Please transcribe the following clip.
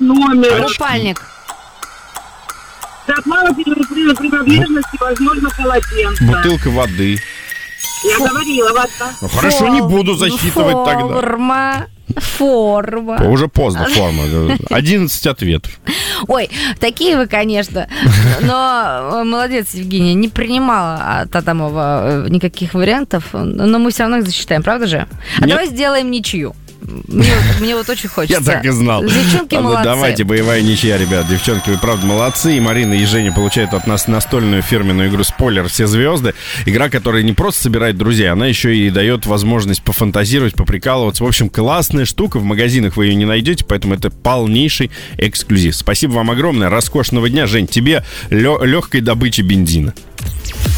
номер. Купальник. Запала принадлежности, возможно, полотенце. Бутылка воды. Я говорила, вода. Ну, хорошо, не буду засчитывать тогда. Форма. Уже поздно, форма. 11 ответов. Ой, такие вы, конечно. Но молодец, Евгения, не принимала от Адамова никаких вариантов. Но мы все равно их засчитаем, правда же? А давай сделаем ничью. Мне вот очень хочется. Я так и знал. Девчонки молодцы. Давайте, боевая ничья, ребят. Девчонки, вы правда молодцы. И Марина, и Женя получают от нас настольную фирменную игру «Спойлер. Все звезды». Игра, которая не просто собирает друзей, она еще и дает возможность пофантазировать, поприкалываться. В общем, классная штука. В магазинах вы ее не найдете, поэтому это полнейший эксклюзив. Спасибо вам огромное. Роскошного дня. Жень, тебе легкой добычи бензина.